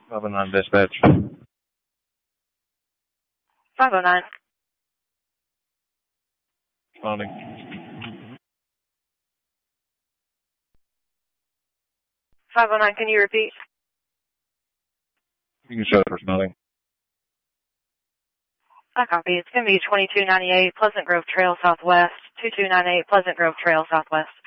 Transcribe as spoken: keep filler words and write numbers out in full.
five oh nine dispatch. five oh nine. Responding. five oh nine, can you repeat? You can show it responding. I copy. It's going to be twenty-two ninety-eight Pleasant Grove Trail Southwest, two two nine eight Pleasant Grove Trail Southwest.